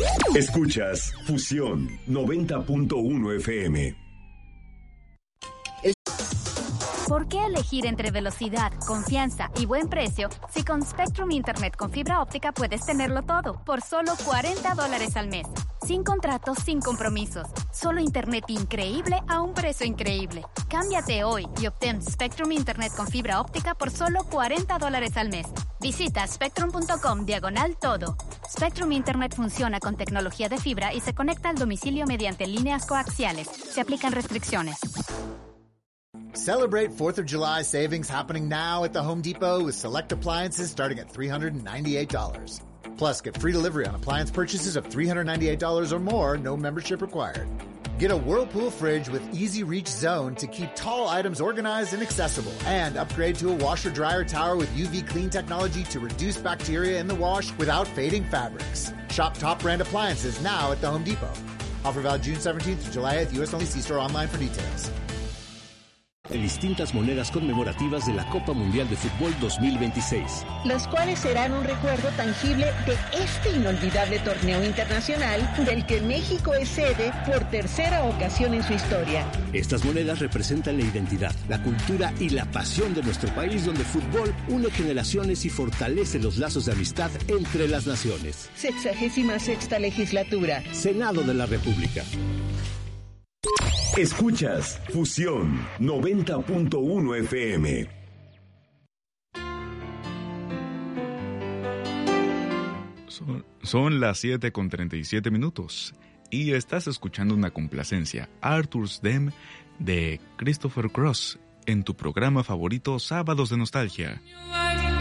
Escuchas Fusión 90.1 FM. ¿Por qué elegir entre velocidad, confianza y buen precio si con Spectrum Internet con fibra óptica puedes tenerlo todo por solo $40 al mes? Sin contratos, sin compromisos. Solo internet increíble a un precio increíble. Cámbiate hoy y obtén Spectrum Internet con fibra óptica por solo $40 al mes. Visita spectrum.com/todo. Spectrum Internet funciona con tecnología de fibra y se conecta al domicilio mediante líneas coaxiales. Se aplican restricciones. Celebrate 4th of July savings happening now at the Home Depot with select appliances starting at $398. Plus, get free delivery on appliance purchases of $398 or more, no membership required. Get a Whirlpool fridge with easy reach zone to keep tall items organized and accessible. And upgrade to a washer-dryer tower with UV clean technology to reduce bacteria in the wash without fading fabrics. Shop top brand appliances now at the Home Depot. Offer valid June 17th to July 8th, U.S. only. See store online for details. De distintas monedas conmemorativas de la Copa Mundial de Fútbol 2026. Las cuales serán un recuerdo tangible de este inolvidable torneo internacional del que México es sede por tercera ocasión en su historia. Estas monedas representan la identidad, la cultura y la pasión de nuestro país, donde el fútbol une generaciones y fortalece los lazos de amistad entre las naciones. 66ª legislatura. Senado de la República. Escuchas Fusión 90.1 FM. Son las 7:37 y estás escuchando una complacencia, Arthur's Them de Christopher Cross, en tu programa favorito Sábados de Nostalgia.